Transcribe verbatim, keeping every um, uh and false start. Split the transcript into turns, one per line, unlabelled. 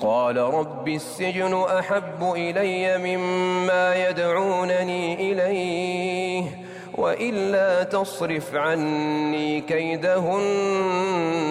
قال رب السجن أحب إلي مما يدعونني إليه وإلا تصرف عني كيدهن